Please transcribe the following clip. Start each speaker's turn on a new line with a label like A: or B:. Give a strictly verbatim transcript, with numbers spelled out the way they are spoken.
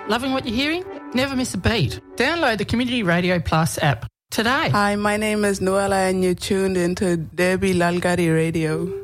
A: Loving what you're hearing? Never miss a beat. Download the Community Radio Plus app today.
B: Hi, my name is Noella and you're tuned into Debbie Lalgari Radio.